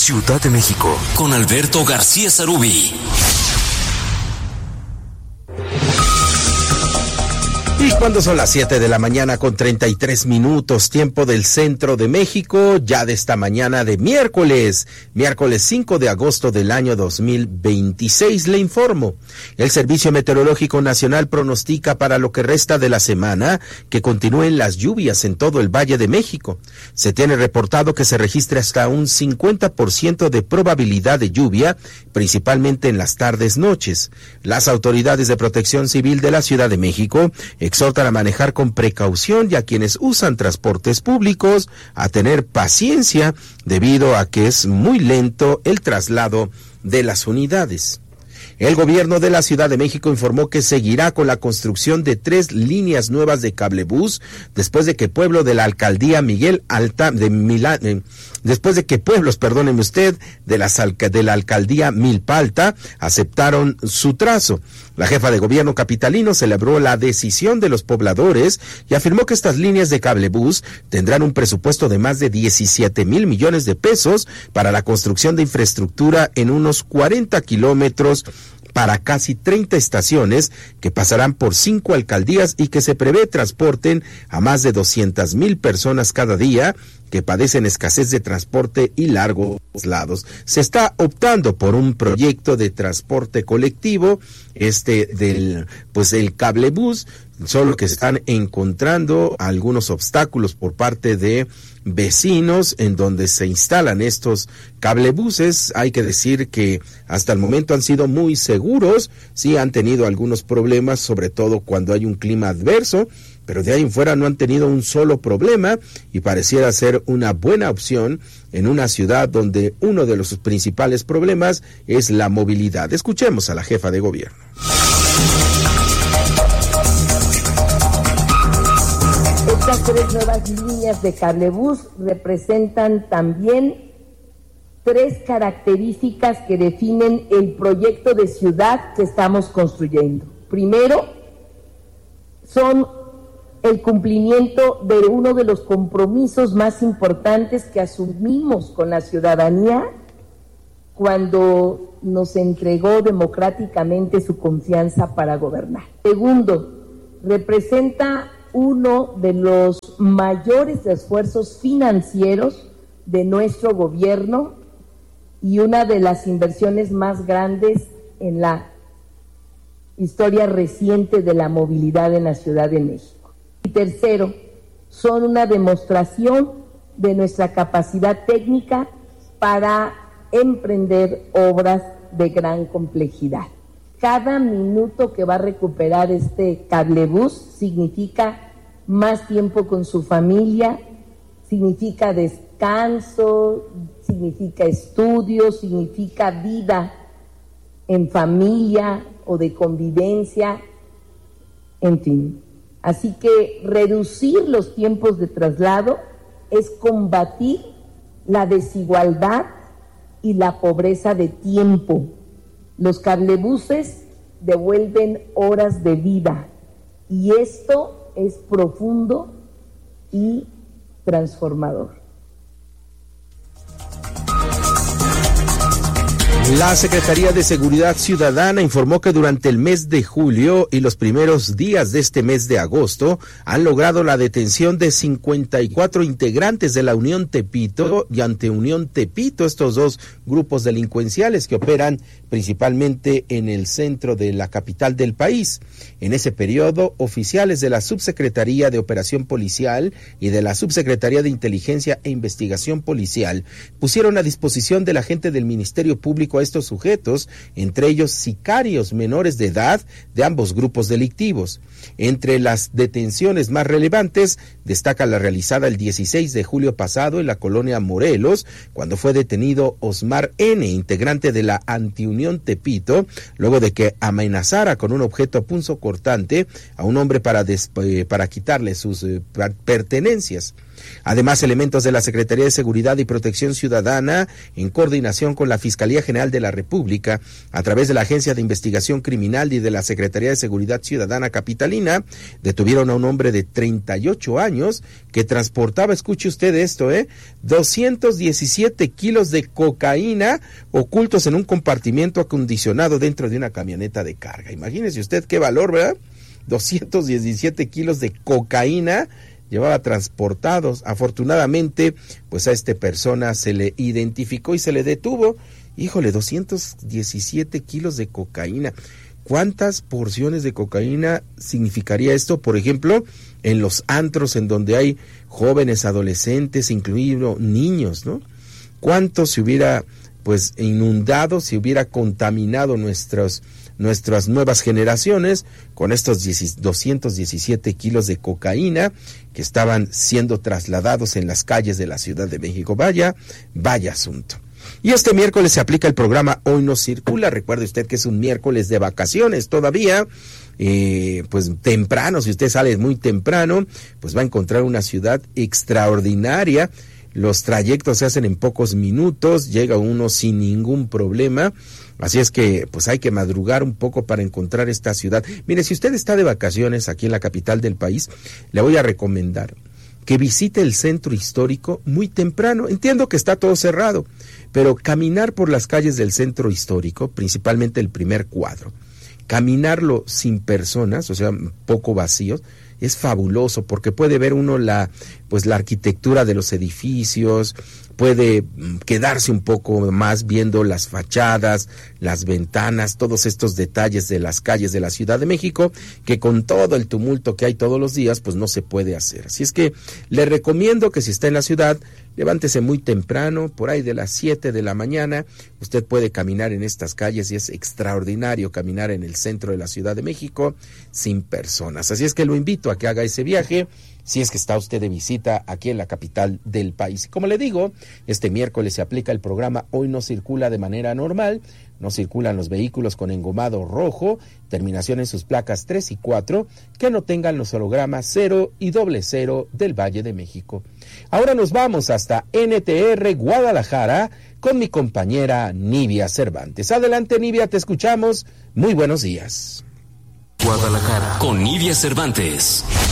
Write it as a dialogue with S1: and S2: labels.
S1: Ciudad de México, con Alberto García Sarubí.
S2: Y cuando son las 7 de la mañana con 33 minutos, tiempo del centro de México, ya de esta mañana de miércoles 5 de agosto del año 2026, le informo. El Servicio Meteorológico Nacional pronostica para lo que resta de la semana que continúen las lluvias en todo el Valle de México. Se tiene reportado que se registre hasta un 50% de probabilidad de lluvia, principalmente en las tardes-noches. Las autoridades de protección civil de la Ciudad de México exhortan a manejar con precaución y a quienes usan transportes públicos a tener paciencia debido a que es muy lento el traslado de las unidades. El gobierno de la Ciudad de México informó que seguirá con la construcción de 3 líneas nuevas de cablebús después de que pueblos de la alcaldía de la alcaldía Milpa Alta aceptaron su trazo. La jefa de gobierno capitalino celebró la decisión de los pobladores y afirmó que estas líneas de cablebús tendrán un presupuesto de más de 17 mil millones de pesos para la construcción de infraestructura en unos 40 kilómetros para casi 30 estaciones que pasarán por 5 alcaldías y que se prevé transporten a más de 200,000 personas cada día que padecen escasez de transporte y largos traslados. Se está optando por un proyecto de transporte colectivo, el cablebús, solo que se están encontrando algunos obstáculos por parte de vecinos en donde se instalan estos cablebuses. Hay que decir que hasta el momento han sido muy seguros, sí han tenido algunos problemas, sobre todo cuando hay un clima adverso, pero de ahí en fuera no han tenido un solo problema y pareciera ser una buena opción en una ciudad donde uno de los principales problemas es la movilidad. Escuchemos a la jefa de gobierno.
S3: Estas 3 nuevas líneas de cablebús representan también 3 características que definen el proyecto de ciudad que estamos construyendo. Primero, son el cumplimiento de uno de los compromisos más importantes que asumimos con la ciudadanía cuando nos entregó democráticamente su confianza para gobernar. Segundo, representa uno de los mayores esfuerzos financieros de nuestro gobierno y una de las inversiones más grandes en la historia reciente de la movilidad en la Ciudad de México. Y tercero, son una demostración de nuestra capacidad técnica para emprender obras de gran complejidad. Cada minuto que va a recuperar este cablebús significa más tiempo con su familia, significa descanso, significa estudio, significa vida en familia o de convivencia, en fin. Así que reducir los tiempos de traslado es combatir la desigualdad y la pobreza de tiempo. Los cablebuses devuelven horas de vida y esto es profundo y transformador.
S2: La Secretaría de Seguridad Ciudadana informó que durante el mes de julio y los primeros días de este mes de agosto han logrado la detención de 54 integrantes de la Unión Tepito y Ante Unión Tepito, estos 2 grupos delincuenciales que operan principalmente en el centro de la capital del país. En ese periodo, oficiales de la Subsecretaría de Operación Policial y de la Subsecretaría de Inteligencia e Investigación Policial pusieron a disposición de la gente del Ministerio Público a estos sujetos, entre ellos sicarios menores de edad de ambos grupos delictivos. Entre las detenciones más relevantes destaca la realizada el 16 de julio pasado en la colonia Morelos, cuando fue detenido Osmar N., integrante de la Antiunión Tepito, luego de que amenazara con un objeto punzocortante a un hombre para quitarle sus pertenencias. Además, elementos de la Secretaría de Seguridad y Protección Ciudadana, en coordinación con la Fiscalía General de la República, a través de la Agencia de Investigación Criminal y de la Secretaría de Seguridad Ciudadana Capitalina, detuvieron a un hombre de 38 años que transportaba, escuche usted esto, 217 kilos de cocaína ocultos en un compartimiento acondicionado dentro de una camioneta de carga. Imagínese usted qué valor, ¿verdad? 217 kilos de cocaína llevaba transportados. Afortunadamente, pues a esta persona se le identificó y se le detuvo. Híjole, 217 kilos de cocaína. ¿Cuántas porciones de cocaína significaría esto, por ejemplo, en los antros en donde hay jóvenes, adolescentes, incluidos niños, ¿no? ¿Cuánto se hubiera, pues, inundado, se hubiera contaminado nuestras nuevas generaciones con estos 217 kilos de cocaína que estaban siendo trasladados en las calles de la Ciudad de México? Vaya asunto. Y este miércoles se aplica el programa Hoy No Circula. Recuerde usted que es un miércoles de vacaciones todavía, pues temprano, si usted sale muy temprano, pues va a encontrar una ciudad extraordinaria. Los trayectos se hacen en pocos minutos, llega uno sin ningún problema. Así es que pues hay que madrugar un poco para encontrar esta ciudad. Mire, si usted está de vacaciones aquí en la capital del país, le voy a recomendar que visite el centro histórico muy temprano. Entiendo que está todo cerrado, pero caminar por las calles del centro histórico, principalmente el primer cuadro, caminarlo sin personas, o sea, poco vacíos, es fabuloso porque puede ver uno la arquitectura de los edificios, puede quedarse un poco más viendo las fachadas, las ventanas, todos estos detalles de las calles de la Ciudad de México, que con todo el tumulto que hay todos los días, pues no se puede hacer. Así es que le recomiendo que si está en la ciudad, levántese muy temprano, por ahí de las 7 de la mañana, usted puede caminar en estas calles y es extraordinario caminar en el centro de la Ciudad de México sin personas. Así es que lo invito a que haga ese viaje, si es que está usted de visita aquí en la capital del país. Y como le digo, este miércoles se aplica el programa Hoy No Circula de manera normal. No circulan los vehículos con engomado rojo, terminación en sus placas 3 y 4, que no tengan los hologramas 0 y 00 del Valle de México. Ahora nos vamos hasta NTR Guadalajara con mi compañera Nivia Cervantes. Adelante, Nivia, te escuchamos. Muy buenos días.
S1: Guadalajara con Nivia Cervantes.